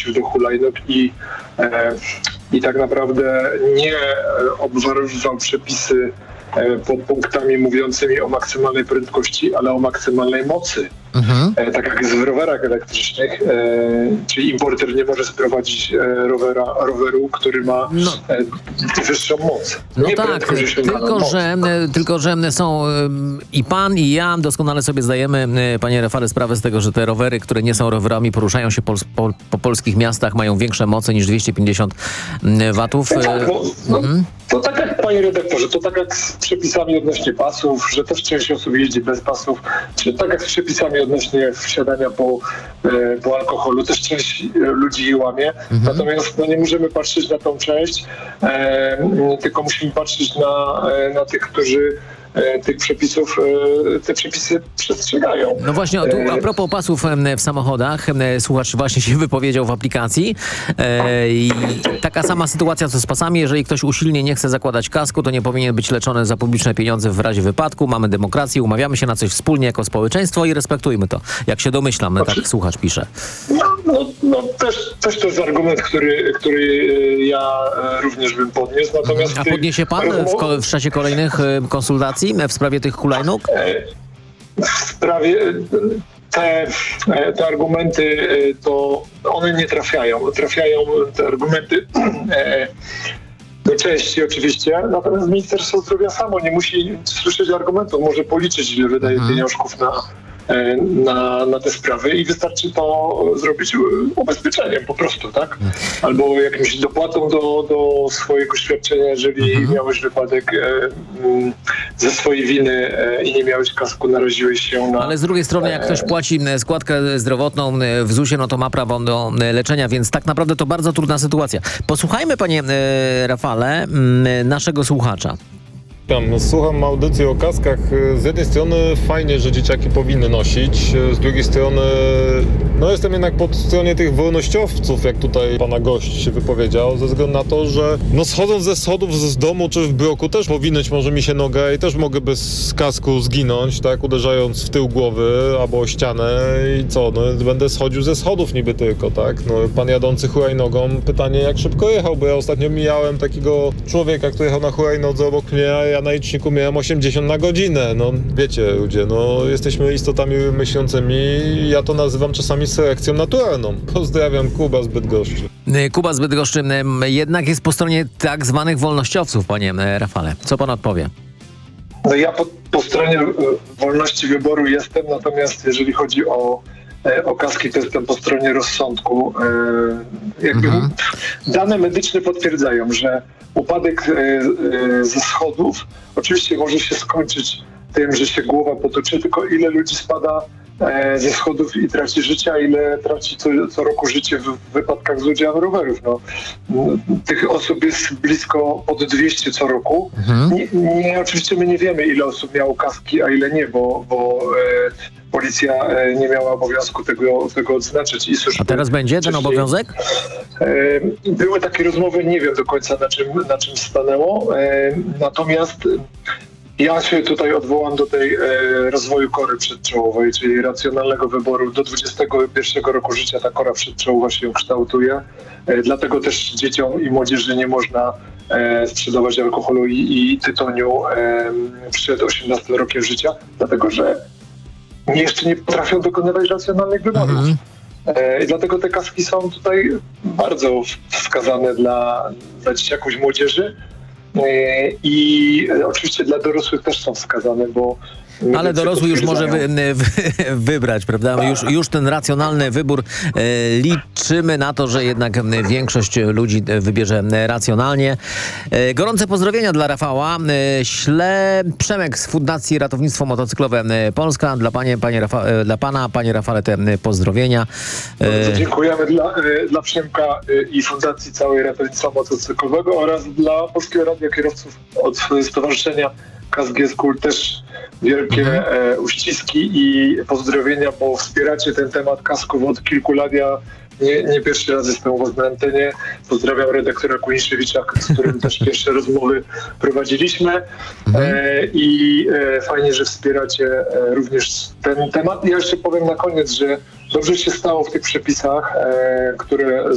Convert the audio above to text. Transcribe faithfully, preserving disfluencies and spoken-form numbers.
odnosił do hulajnóg i, e, i tak naprawdę nie obwarowywał przepisy e, pod punktami mówiącymi o maksymalnej prędkości, ale o maksymalnej mocy. Mhm. E, tak jak jest w rowerach elektrycznych, e, czyli importer nie może sprowadzić e, rowera, roweru, który ma no. e, wyższą moc. No nie tak, tylko że, tylko że są i pan i ja doskonale sobie zdajemy, panie Rafale, sprawę z tego, że te rowery, które nie są rowerami, poruszają się po, po, po polskich miastach, mają większe moce niż dwieście pięćdziesiąt watów. No tak, no, no, mhm. To tak jak, panie redaktorze, to tak jak z przepisami odnośnie pasów, że też część osób jeździ bez pasów, czy tak jak z przepisami odnośnie wsiadania po, e, po alkoholu, też część ludzi je łamie. Mhm. Natomiast no, nie możemy patrzeć na tą część, e, tylko musimy patrzeć na, na tych, którzy tych przepisów, te przepisy przestrzegają. No właśnie, tu a propos pasów w samochodach, słuchacz właśnie się wypowiedział w aplikacji i taka sama sytuacja co z pasami, jeżeli ktoś usilnie nie chce zakładać kasku, to nie powinien być leczony za publiczne pieniądze w razie wypadku. Mamy demokrację, umawiamy się na coś wspólnie jako społeczeństwo i respektujmy to. Jak się domyślam, tak słuchacz pisze. No, no, no też, też to jest argument, który, który ja również bym podniósł. Natomiast a podniesie pan w, ko- w czasie kolejnych konsultacji w sprawie tych hulajnóg? W sprawie te, te argumenty, to one nie trafiają. Trafiają te argumenty do części oczywiście, natomiast Ministerstwo Zdrowia samo nie musi słyszeć argumentów, może policzyć, ile wydaje mhm. pieniążków na Na, na te sprawy i wystarczy to zrobić ubezpieczeniem po prostu, tak? Albo jakimś dopłatą do, do swojego świadczenia, jeżeli mhm. miałeś wypadek e, m, ze swojej winy e, i nie miałeś kasku, naraziłeś się na... Ale z drugiej strony, jak ktoś płaci składkę zdrowotną w zusie, no to ma prawo do leczenia, więc tak naprawdę to bardzo trudna sytuacja. Posłuchajmy, panie e, Rafale, m, naszego słuchacza. Słucham audycji o kaskach. Z jednej strony fajnie, że dzieciaki powinny nosić, z drugiej strony no jestem jednak po stronie tych wolnościowców, jak tutaj pana gość się wypowiedział, ze względu na to, że no schodząc ze schodów z domu czy w bloku też powinąć może mi się nogę i też mogę bez kasku zginąć, tak, uderzając w tył głowy albo o ścianę i co, no będę schodził ze schodów niby tylko, tak, no pan jadący hulajnogą, pytanie jak szybko jechał, bo ja ostatnio mijałem takiego człowieka, który jechał na hulajnodze obok mnie, a ja na liczniku miałem osiemdziesiąt na godzinę. No wiecie ludzie, no jesteśmy istotami myślącymi. Ja to nazywam czasami selekcją naturalną. Pozdrawiam, Kuba z Bydgoszczy. Kuba z Bydgoszczy jednak jest po stronie tak zwanych wolnościowców, panie Rafale. Co pan odpowie? No ja po, po stronie wolności wyboru jestem, natomiast jeżeli chodzi o o kaski, to jestem po stronie rozsądku. Jakby mhm. Dane medyczne potwierdzają, że upadek ze schodów oczywiście może się skończyć tym, że się głowa potoczy, tylko ile ludzi spada ze schodów i traci życie, a ile traci co, co roku życie w wypadkach z udziałem rowerów. No, tych osób jest blisko pod dwieście co roku. Mhm. Nie, nie, oczywiście my nie wiemy, ile osób miało kaski, a ile nie, bo, bo e, policja e, nie miała obowiązku tego, tego odznaczyć. I a teraz będzie ten obowiązek? E, były takie rozmowy, nie wiem do końca na czym, na czym stanęło, e, natomiast ja się tutaj odwołam do tej e, rozwoju kory przedczołowej, czyli racjonalnego wyboru. Do dwudziestego pierwszego roku życia ta kora przedczołowa się kształtuje. E, dlatego też dzieciom i młodzieży nie można e, sprzedawać alkoholu i, i tytoniu e, przed osiemnastym rokiem życia, dlatego że jeszcze nie potrafią dokonywać racjonalnych wyborów. Mhm. E, I dlatego te kaski są tutaj bardzo wskazane dla, dla dzieciaków i młodzieży. I oczywiście dla dorosłych też są wskazane, bo... Ale dorosły już może wy, wy, wybrać, prawda? Już, już ten racjonalny wybór e, liczymy na to, że jednak większość ludzi wybierze racjonalnie. E, gorące pozdrowienia dla Rafała. E, śle Przemek z Fundacji Ratownictwo Motocyklowe Polska. Dla, panie, panie Rafa, dla pana, panie Rafale, te pozdrowienia. E, Bardzo dziękujemy dla, dla Przemka i Fundacji całej Ratownictwa Motocyklowego oraz dla Polskiego Radia Kierowców od Stowarzyszenia Kask G School też wielkie mhm. e, uściski i pozdrowienia, bo wspieracie ten temat kasków od kilku lat. Ja nie, nie pierwszy raz jestem u was na antenie. Pozdrawiam redaktora Kuniszewicza, z którym też pierwsze rozmowy prowadziliśmy. Mhm. E, I e, fajnie, że wspieracie e, również ten temat. I ja jeszcze powiem na koniec, że dobrze się stało w tych przepisach, e, które